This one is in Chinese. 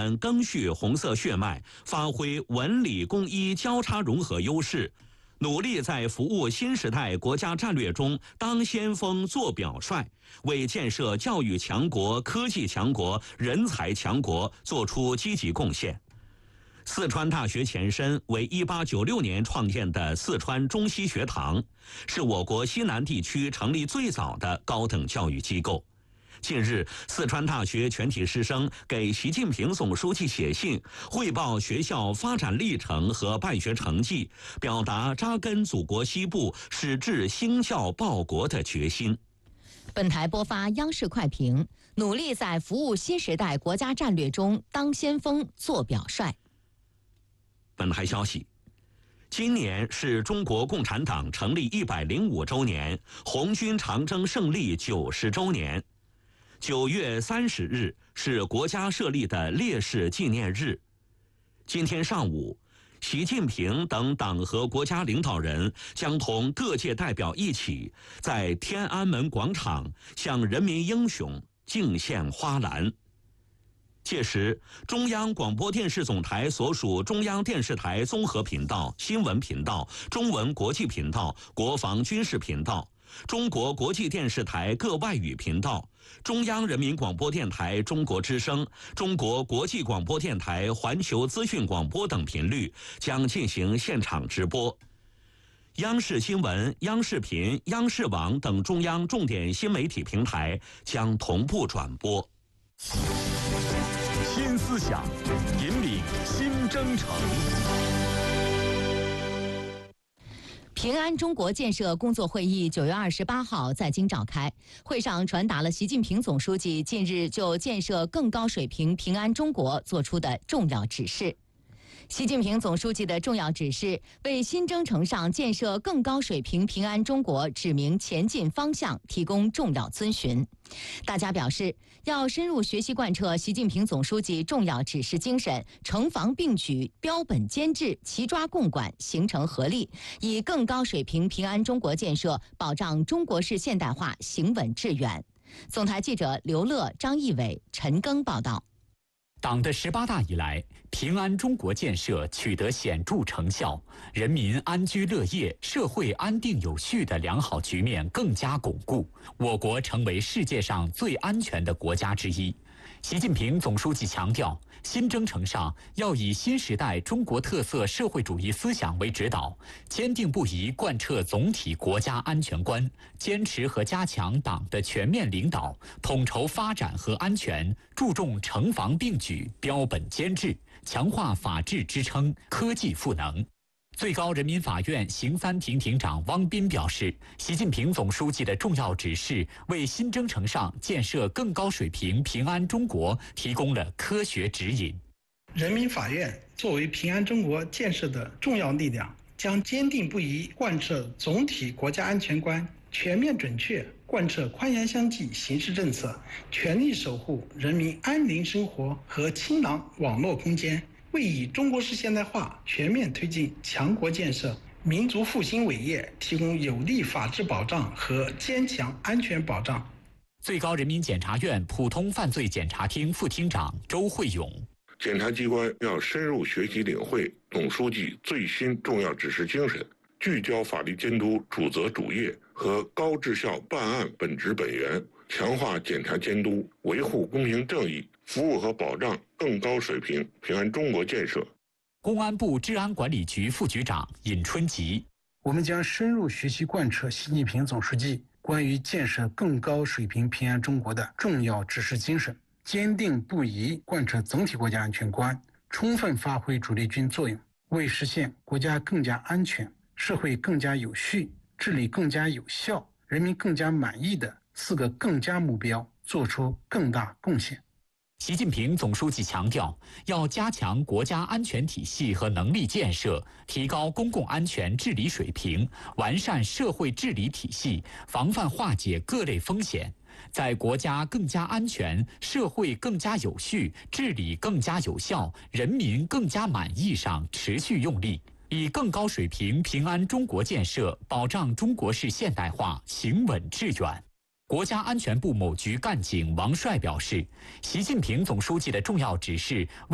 专赓续红色血脉，发挥文理工医交叉融合优势，努力在服务新时代国家战略中当先锋、做表率，为建设教育强国、科技强国、人才强国做出积极贡献。四川大学前身为1896年创建的四川中西学堂，是我国西南地区成立最早的高等教育机构。近日，四川大学全体师生给习近平总书记写信，汇报学校发展历程和办学成绩，表达扎根祖国西部、矢志兴教报国的决心。 本台播发央视快评：努力在服务新时代国家战略中当先锋、做表率。 本台消息，今年是中国共产党成立105周年，红军长征胜利90周年。9月30日是国家设立的烈士纪念日。今天上午，习近平等党和国家领导人将同各界代表一起，在天安门广场向人民英雄敬献花篮。届时，中央广播电视总台所属中央电视台综合频道、新闻频道、中文国际频道、国防军事频道、中国国际电视台各外语频道、中央人民广播电台中国之声、中国国际广播电台环球资讯广播等频率将进行现场直播。央视新闻、央视频、央视网等中央重点新媒体平台将同步转播。 新思想，引领新征程。 平安中国建设工作会议9月28号在京召开，会上传达了习近平总书记近日就建设更高水平平安中国作出的重要指示。习近平总书记的重要指示为新征程上建设更高水平平安中国指明前进方向，提供重要遵循。大家表示，要深入学习贯彻习近平总书记重要指示精神，承防并举，标本兼治，齐抓共管，形成合力，以更高水平平安中国建设保障中国式现代化行稳致远。总台记者刘乐、张义伟、陈庚报道。 党的18大以来，平安中国建设取得显著成效，人民安居乐业、社会安定有序的良好局面更加巩固，我国成为世界上最安全的国家之一。习近平总书记强调，新征程上要以新时代中国特色社会主义思想为指导，坚定不移贯彻总体国家安全观，坚持和加强党的全面领导，统筹发展和安全，注重承防并举、标本兼治，强化法治支撑、科技赋能。最高人民法院刑三庭庭长汪斌表示，习近平总书记的重要指示为新征程上建设更高水平平安中国提供了科学指引。 人民法院作为平安中国建设的重要力量，将坚定不移贯彻总体国家安全观，全面准确贯彻宽严相济形势政策，全力守护人民安宁生活和清朗网络空间，为以中国式现代化全面推进强国建设、民族复兴伟业提供有力法治保障和坚强安全保障。 最高人民检察院普通犯罪检察厅副厅长周慧勇： 检察机关要深入学习领会总书记最新重要指示精神，聚焦法律监督主责主业和高质效办案本质本源，强化检察监督，维护公平正义，服务和保障更高水平平安中国建设。 公安部治安管理局副局长尹春吉： 我们将深入学习贯彻习近平总书记关于建设更高水平平安中国的重要指示精神，坚定不移贯彻总体国家安全观，充分发挥主力军作用，为实现国家更加安全、社会更加有序、治理更加有效、人民更加满意的4个更加目标做出更大贡献。 习近平总书记强调，要加强国家安全体系和能力建设，提高公共安全治理水平，完善社会治理体系，防范化解各类风险，在国家更加安全、社会更加有序、治理更加有效、人民更加满意上持续用力，以更高水平平安中国建设保障中国式现代化行稳致远。国家安全部某局干警王帅表示，习近平总书记的重要指示